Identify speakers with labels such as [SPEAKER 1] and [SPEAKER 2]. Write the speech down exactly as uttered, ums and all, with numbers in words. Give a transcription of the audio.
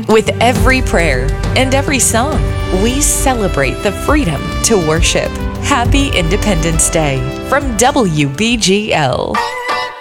[SPEAKER 1] With every prayer and every song, we celebrate the freedom to worship. Happy Independence Day from W B G L.